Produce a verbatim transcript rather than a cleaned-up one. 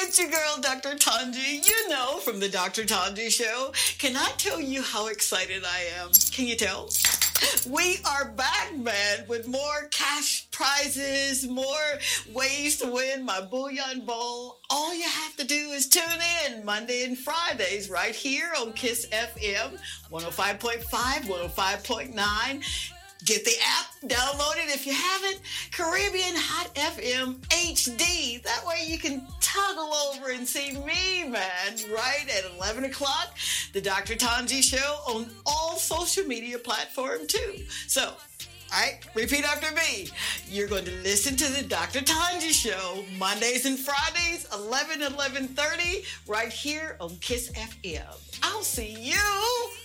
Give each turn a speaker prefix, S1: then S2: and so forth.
S1: It's your girl, Doctor Tanji. You know, from the Doctor Tanji Show. Can I tell you how excited I am? Can you tell? We are back, man, with more cash prizes, more ways to win my Bullion Bowl. All you have to do is tune in Monday and Fridays right here on Kiss F M, one oh five point five, one oh five point nine. Get the app, download it if you haven't. Caribbean Hot F M H D. That way you can toggle over and see me, man, right at eleven o'clock. The Doctor Tanji Show on all social media platforms, too. So, all right, repeat after me. You're going to listen to the Doctor Tanji Show Mondays and Fridays, eleven, eleven thirty, right here on Kiss F M. I'll see you